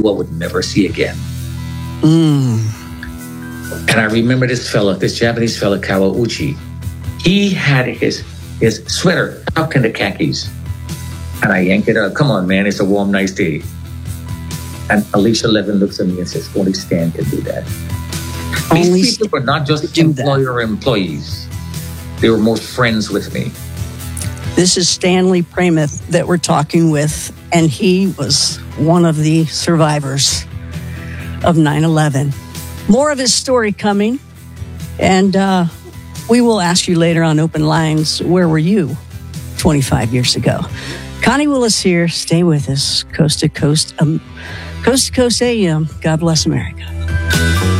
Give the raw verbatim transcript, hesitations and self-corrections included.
who I would never see again. Mm. And I remember this fella, this Japanese fella, Kawauchi. He had his his sweater tucked in the khakis. And I yanked it up. Come on, man, it's a warm, nice day. And Alicia Levin looks at me and says, only Stan can do that. Only These people were not just employer or employees. They were more friends with me. This is Stanley Pramath that we're talking with, and he was one of the survivors of nine eleven. More of his story coming, and uh, we will ask you later on Open Lines, where were you twenty-five years ago? Connie Willis here. Stay with us. Coast to Coast, um, Coast to Coast A M. God bless America.